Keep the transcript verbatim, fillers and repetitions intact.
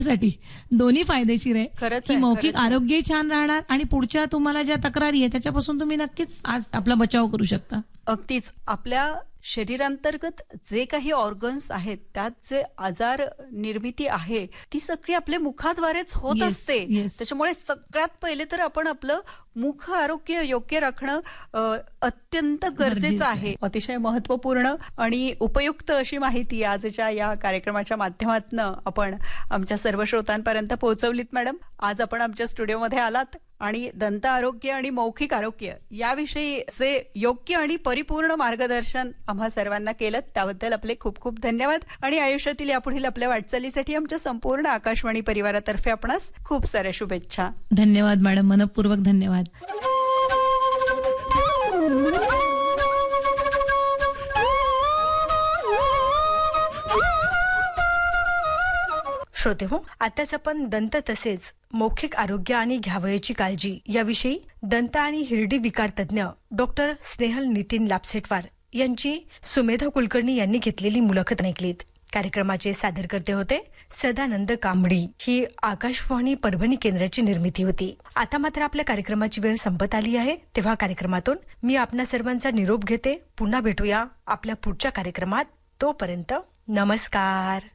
साठी दोन्ही फायदेशीर आहे. खरंच की आहे, मौखिक खरंच आहे. आरोग्यही छान राहणार आणि पुढच्या तुम्हाला ज्या तक्रारी आहे त्याच्यापासून तुम्ही नक्कीच आज आपला बचाव करू शकता. अगदीच आपल्या शरीरांतर्गत जे काही ऑर्गन्स आहेत त्यात जे आजार निर्मिती आहे ती सगळी आपल्या मुखाद्वारेच होत Yes, असते. yes. त्याच्यामुळे सगळ्यात पहिले तर आपण आपलं मुख आरोग्य योग्य राखणं अ, अत्यंत गरजेचं गरजेचं आहे. आहे. अतिशय महत्वपूर्ण आणि उपयुक्त अशी माहिती आजच्या या कार्यक्रमाच्या माध्यमातून आपण आमच्या सर्व श्रोतांपर्यंत पोहोचवलीत. मॅडम, आज आपण आमच्या स्टुडिओमध्ये आलात आणि दंत आरोग्य आणि मौखिक आरोग्य याविषयीचे योग्य आणि परिपूर्ण मार्गदर्शन आम्हा सर्वांना केलं, त्याबद्दल आपले खूप खूप धन्यवाद. आणि आयुष्यातील यापुढील आपल्या वाटचालीसाठी आमच्या संपूर्ण आकाशवाणी परिवारातर्फे आपणास खूप साऱ्या शुभेच्छा. धन्यवाद मॅडम, मनपूर्वक धन्यवाद. श्रोते हो, आताच आपण दंत तसेच मौखिक आरोग्य आणि घ्यावयाची काळजी याविषयी दंत आणि हिरडी विकार तज्ञ डॉक्टर स्नेहल नितीन लापसेटवार यांची सुमेधा कुलकर्णी यांनी घेतलेली मुलाखत ऐकलीत. कार्यक्रमाचे सादरकर्ते होते सदानंद कांबडी. ही आकाशवाणी परभणी केंद्राची निर्मिती होती. आता मात्र आपल्या कार्यक्रमाची वेळ संपत आली आहे, तेव्हा कार्यक्रमातून मी आपणा सर्वांचा निरोप घेते. पुन्हा भेटूया आपल्या पुढच्या कार्यक्रमात. तोपर्यंत नमस्कार.